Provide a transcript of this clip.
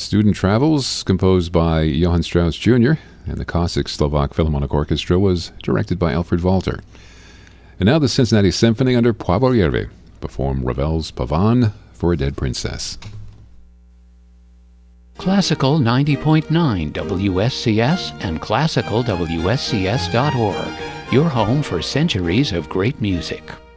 Student Travels, composed by Johann Strauss Jr., and the Cossack Slovak Philharmonic Orchestra was directed by Alfred Walter. And now the Cincinnati Symphony under Poivriere perform Ravel's Pavane for a Dead Princess. Classical 90.9 WSCS and classicalwscs.org, your home for centuries of great music.